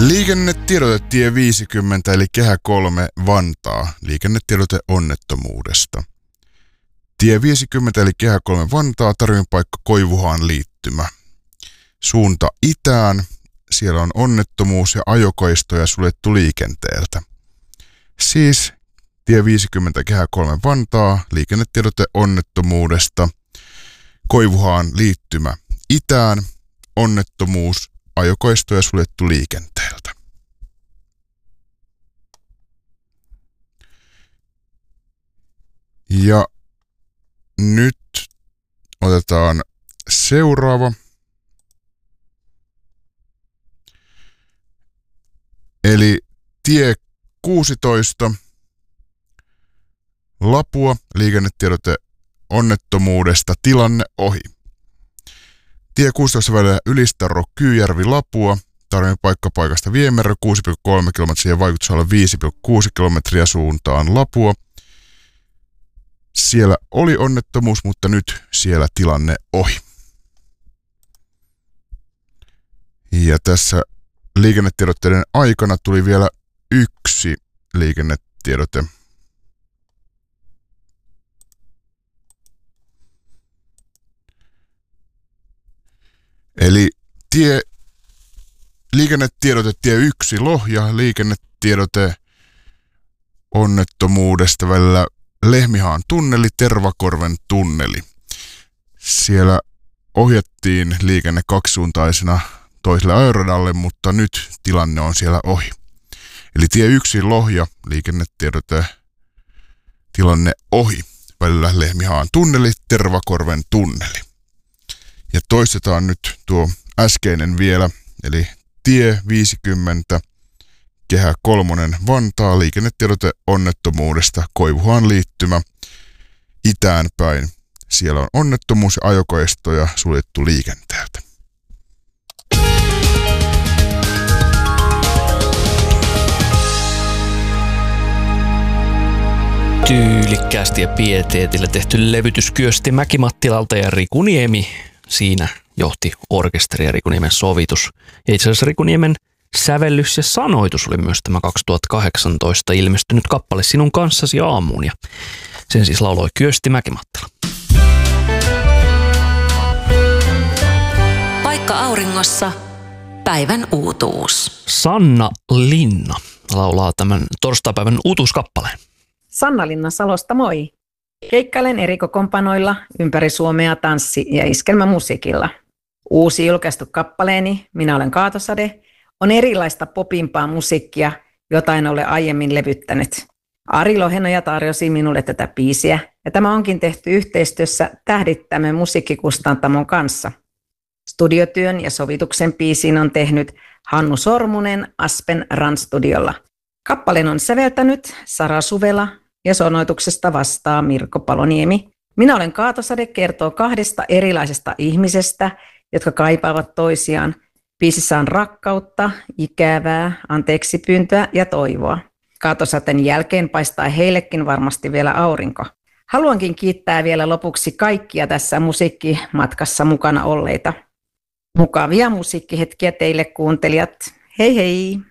Liikennetiedote tie 50 eli Kehä 3 Vantaa. Liikennetiedote onnettomuudesta. Tie 50 eli Kehä 3 Vantaa, tarvinpaikka Koivuhaan liittymä. Suunta itään. Siellä on onnettomuus ja ajokaistoja suljettu liikenteeltä. Siis tie 50 Kehä 3 Vantaa, liikennetiedote onnettomuudesta. Koivuhaan liittymä itään, onnettomuus, ajokaistoja suljettu liikenteeltä. Ja nyt otetaan seuraava. Eli tie 16 Lapua, liikennetiedote onnettomuudesta, tilanne ohi. Tie 16 välillä Ylistaro, Kyyjärvi, Lapua, tarvinpaikka paikasta Viemerö 6,3 kilometriä ja vaikutusalue 5,6 kilometriä suuntaan Lapua. Siellä oli onnettomuus, mutta nyt siellä tilanne ohi. Ja tässä liikennetiedotteiden aikana tuli vielä yksi liikennetiedote. Eli liikennetiedote tie 1 Lohja, liikennetiedote onnettomuudesta välillä Lehmihaan tunneli, Tervakorven tunneli. Siellä ohjattiin liikenne kaksisuuntaisena toiselle ajoradalle, mutta nyt tilanne on siellä ohi. Eli tie 1 Lohja, liikennetiedote tilanne ohi, välillä Lehmihaan tunneli, Tervakorven tunneli. Ja toistetaan nyt tuo äskeinen vielä, eli tie 50 Kehä 3 Vantaa, liikennetiedote onnettomuudesta, Koivuhaan liittymä itään päin. Siellä on onnettomuus ja ajokaistoja suljettu liikenteeltä. Tyylikkäästi ja pieteetillä tehty levytys Kyösti Mäki-Mattilalta ja Riku Niemi. Siinä johti orkesteri ja Riku Niemen sovitus. Ja itse asiassa Riku Niemen sävellys ja sanoitus oli myös tämä 2018 ilmestynyt kappale Sinun kanssasi aamuun. Ja sen siis lauloi Kyösti Mäki-Mattila. Paikka auringossa. Päivän uutuus. Sanna Linna laulaa tämän torstaipäivän uutuuskappaleen. Sanna Linna Salosta moi! Keikkailen eri kokoonpanoilla ympäri Suomea tanssi- ja iskelmämusiikilla. Uusi julkaistu kappaleeni, Minä olen Kaatosade, on erilaista popimpaa musiikkia, jota en ole aiemmin levyttänyt. Ari Lohenoja tarjosi minulle tätä biisiä, ja tämä onkin tehty yhteistyössä Tähdittämme musiikkikustantamon kanssa. Studiotyön ja sovituksen biisiin on tehnyt Hannu Sormunen Aspen Run-studiolla. Kappaleen on säveltänyt Sara Suvela ja sonoituksesta vastaa Mirko Paloniemi. Minä olen Kaatosade kertoo kahdesta erilaisesta ihmisestä, jotka kaipaavat toisiaan. Biisissä on rakkautta, ikävää, anteeksipyyntöä ja toivoa. Kaatosateen jälkeen paistaa heillekin varmasti vielä aurinko. Haluankin kiittää vielä lopuksi kaikkia tässä musiikkimatkassa mukana olleita. Mukavia musiikkihetkiä teille kuuntelijat. Hei hei!